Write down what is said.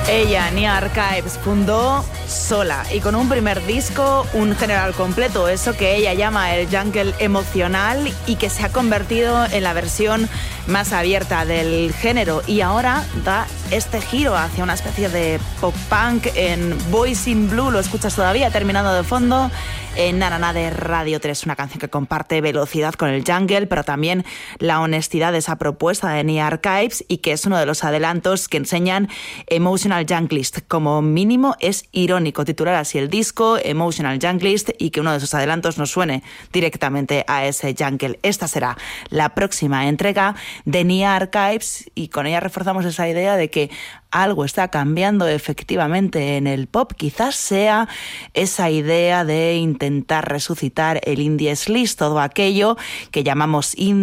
Ella, Nia Archives, fundó sola y con un primer disco, un género al completo, eso que ella llama el jungle emocional y que se ha convertido en la versión más abierta del género, y ahora da este giro hacia una especie de pop punk en Boys in Blue. Lo escuchas todavía terminando de fondo en Na Na Na de Radio 3, una canción que comparte velocidad con el jungle, pero también la honestidad de esa propuesta de Nia Archives, y que es uno de los adelantos que enseñan Emotional Junglist. Como mínimo es irónico titular así el disco, Emotional Junglist, y que uno de sus adelantos nos suene directamente a ese jungle. Esta será la próxima entrega de Nia Archives, y con ella reforzamos esa idea de que algo está cambiando efectivamente en el pop. Quizás sea esa idea de intentar resucitar el indie sleaze, todo aquello que llamamos indie